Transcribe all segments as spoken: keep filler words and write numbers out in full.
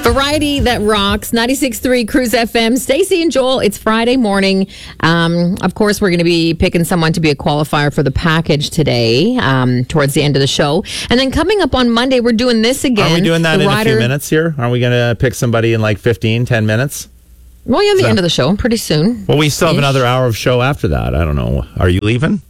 Variety that rocks. ninety-six point three Cruise F M. Stacey and Joel, it's Friday morning. Um, of course, we're going to be picking someone to be a qualifier for the package today um, towards the end of the show. And then coming up on Monday, we're doing this again. Are we doing that the in rider- a few minutes here? Are we going to pick somebody in like fifteen, ten minutes? Well, yeah, the So- end of the show, pretty soon. Well, we still have Ish. another hour of show after that. I don't know. Are you leaving?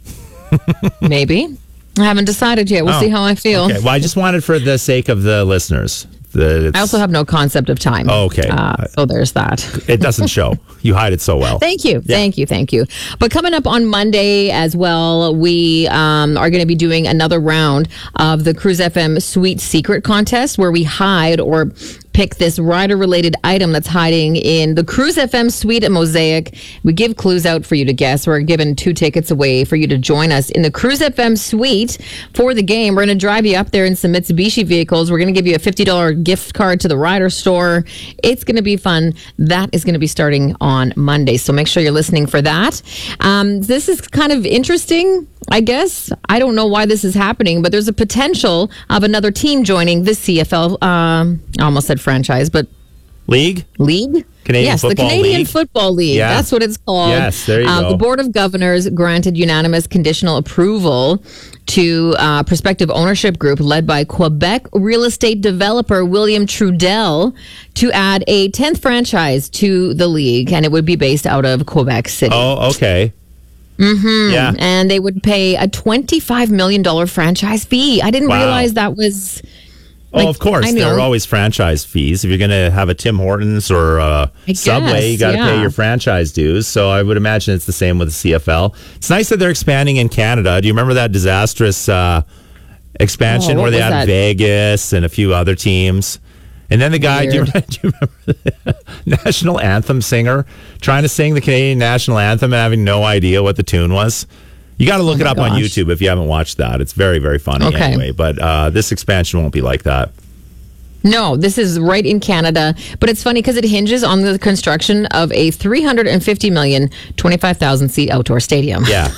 Maybe. I haven't decided yet. We'll Oh, see how I feel. Okay. Well, I just wanted for the sake of the listeners. The, it's, I also have no concept of time. Oh, okay. Uh, so there's that. It doesn't show. You hide it so well. Thank you. Yeah. Thank you. Thank you. But coming up on Monday as well, we um, are going to be doing another round of the Cruise F M Sweet Secret Contest where we hide or pick this rider-related item that's hiding in the Cruise F M Suite at Mosaic. We give clues out for you to guess. We're giving two tickets away for you to join us in the Cruise F M Suite for the game. We're going to drive you up there in some Mitsubishi vehicles. We're going to give you a fifty dollars gift card to the Rider store. It's going to be fun. That is going to be starting on Monday, so make sure you're listening for that. Um, this is kind of interesting, I guess. I don't know why this is happening, but there's a potential of another team joining the C F L. Um, I almost said franchise, but League? league? Canadian yes, Football the Canadian League? Football League. Yeah. That's what it's called. Yes, there you uh, go. The Board of Governors granted unanimous conditional approval to uh, prospective ownership group led by Quebec real estate developer William Trudel to add a tenth franchise to the league, and it would be based out of Quebec City. Oh, okay. Mm-hmm. Yeah. And they would pay a twenty-five million dollars franchise fee. I didn't Wow. realize that was... Oh, Like, of course. I There know. are always franchise fees. If you're going to have a Tim Hortons or a I Subway, you guess, got to yeah. pay your franchise dues. So I would imagine it's the same with the C F L. It's nice that they're expanding in Canada. Do you remember that disastrous uh, expansion Oh, what where they was had that? Vegas and a few other teams? And then the guy, do you, Weird. remember, do you remember the national anthem singer trying to sing the Canadian national anthem and having no idea what the tune was? You got to look Oh it my up on gosh. YouTube if you haven't watched that. It's very, very funny Okay. anyway. But uh, this expansion won't be like that. No, this is right in Canada, but it's funny because it hinges on the construction of a three hundred fifty million, twenty-five thousand seat outdoor stadium. Yeah.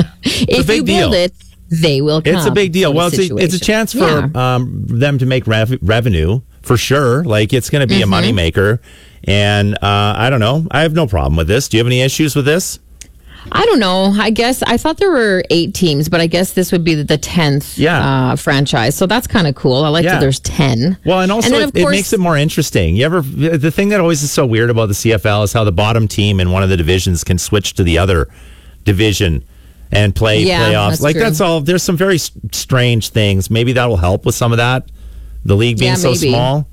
If big you build deal. it, they will come. It's a big deal. sort of Well, it's a, it's a situation. chance for Yeah. um, them to make rev- revenue for sure. Like it's going to be Mm-hmm. a moneymaker. And uh, I don't know. I have no problem with this. Do you have any issues with this? I don't know. I guess I thought there were eight teams, but I guess this would be the tenth Yeah. uh, franchise. So that's kind of cool. I like Yeah. that there's ten. Well, and also then, it, of it course- makes it more interesting. You ever the thing that always is so weird about the C F L is how the bottom team in one of the divisions can switch to the other division and play Yeah, playoffs. that's Like true. that's all. There's some very s- strange things. Maybe that will help with some of that. The league being Yeah, so maybe. small.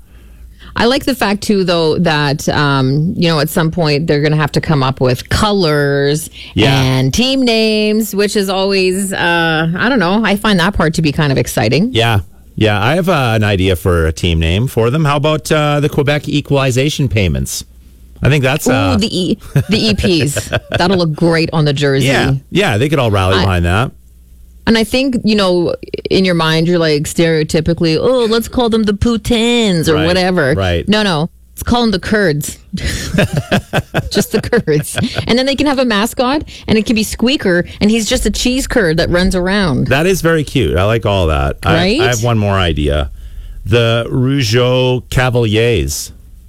I like the fact too, though, that um, you know at some point they're going to have to come up with colors Yeah. and team names, which is always uh, I don't know. I find that part to be kind of exciting. Yeah. Yeah, I have uh, an idea for a team name for them. How about uh, the Quebec equalization payments? I think that's uh, Ooh, the e- the E Ps that'll look great on the jersey. yeah, yeah. They could all rally I- behind that. And I think, you know, in your mind, you're like stereotypically, oh, let's call them the Poutines or Right, whatever. right. No, no. Let's call them the Kurds. Just the Kurds. And then they can have a mascot, and it can be Squeaker, and he's just a cheese curd that runs around. That is very cute. I like all that. I- Right? I, have one more idea. The Rougeau Cavaliers.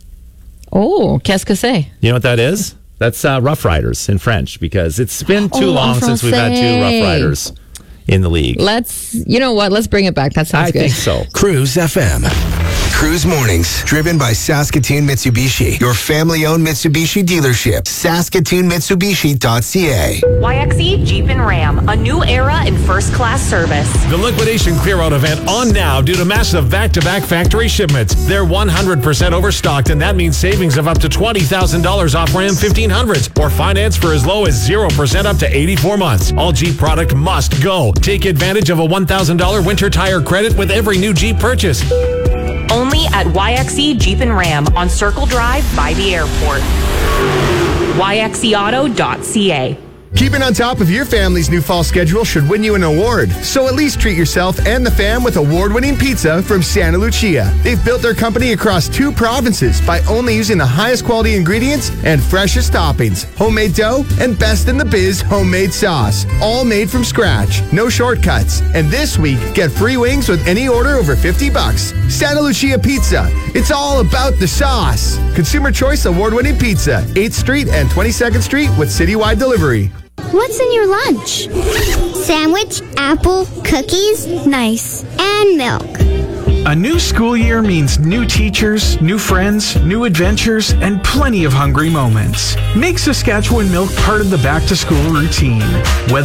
Oh, qu'est-ce que c'est? You know what that is? That's uh, Rough Riders in French because it's been too Oh, long en since we've had two français. Rough Riders in the league. Let's, you know what? Let's bring it back. That sounds I good. think so. Cruise F M. Cruise Mornings, driven by Saskatoon Mitsubishi, your family-owned Mitsubishi dealership. Saskatoon Mitsubishi dot C A. Y X E Jeep and Ram, a new era in first-class service. The liquidation clearout event on now due to massive back-to-back factory shipments. They're one hundred percent overstocked, and that means savings of up to twenty thousand dollars off Ram fifteen hundreds or finance for as low as zero percent up to eighty-four months. All Jeep product must go. Take advantage of a one thousand dollars winter tire credit with every new Jeep purchase. Only at Y X E Jeep and Ram on Circle Drive by the airport. Y X E auto dot C A. Keeping on top of your family's new fall schedule should win you an award. So at least treat yourself and the fam with award-winning pizza from Santa Lucia. They've built their company across two provinces by only using the highest quality ingredients and freshest toppings, homemade dough, and best in the biz homemade sauce. All made from scratch. No shortcuts. And this week, get free wings with any order over fifty bucks. Santa Lucia Pizza. It's all about the sauce. Consumer Choice Award-winning pizza. eighth Street and twenty-second Street with citywide delivery. What's in your lunch? Sandwich, apple, cookies, nice, and milk. A new school year means new teachers, new friends, new adventures, and plenty of hungry moments. Make Saskatchewan milk part of the back-to-school routine. Whether